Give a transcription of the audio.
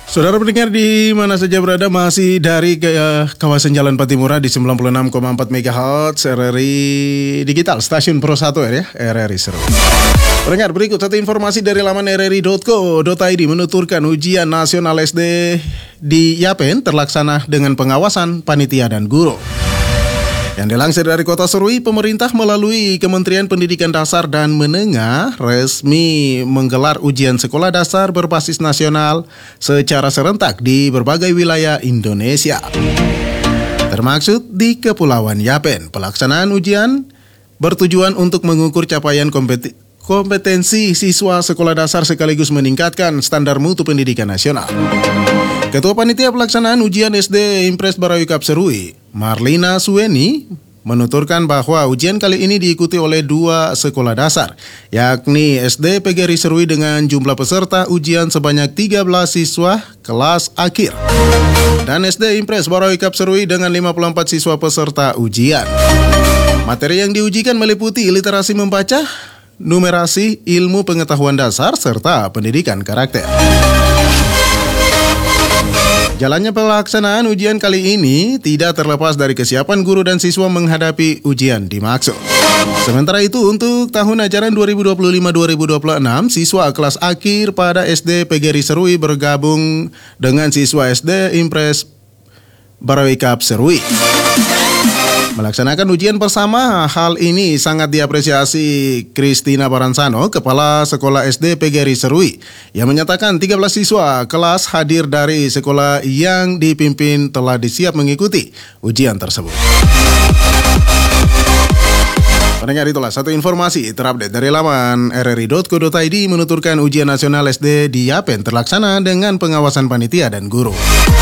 Saudara pendengar di mana saja berada, masih dari kawasan Jalan Patimura di 96,4 MHz RRI Digital, stasiun Pro 1 ya, RRI Seru. Pendengar, berikut satu informasi dari laman rri.co.id menuturkan ujian nasional SD di Yapen terlaksana dengan pengawasan panitia dan guru. Yang dilansir dari Kota Serui, pemerintah melalui Kementerian Pendidikan Dasar dan Menengah resmi menggelar ujian sekolah dasar berbasis nasional secara serentak di berbagai wilayah Indonesia, termaksud di Kepulauan Yapen. Pelaksanaan ujian bertujuan untuk mengukur capaian kompetensi siswa sekolah dasar sekaligus meningkatkan standar mutu pendidikan nasional. Ketua Panitia Pelaksanaan Ujian SD Impres Barawikab Serui, Marlina Suweni, menuturkan bahwa ujian kali ini diikuti oleh 2 sekolah dasar, yakni SD PGRI Serui dengan jumlah peserta ujian sebanyak 13 siswa kelas akhir, dan SD Impres Barawikab Serui dengan 54 siswa peserta ujian. Materi yang diujikan meliputi literasi membaca, numerasi, ilmu pengetahuan dasar, serta pendidikan karakter. Jalannya pelaksanaan ujian kali ini tidak terlepas dari kesiapan guru dan siswa menghadapi ujian dimaksud. Sementara itu, untuk tahun ajaran 2025-2026, siswa kelas akhir pada SD PGRI Serui bergabung dengan siswa SD Impres Barawikab Serui melaksanakan ujian bersama. Hal ini sangat diapresiasi Kristina Baransano, Kepala Sekolah SD PGRI Serui, yang menyatakan 13 siswa kelas hadir dari sekolah yang dipimpin telah disiap mengikuti ujian tersebut. Pendengar, itulah satu informasi terupdate dari laman rri.co.id menuturkan ujian nasional SD di Yapen terlaksana dengan pengawasan panitia dan guru.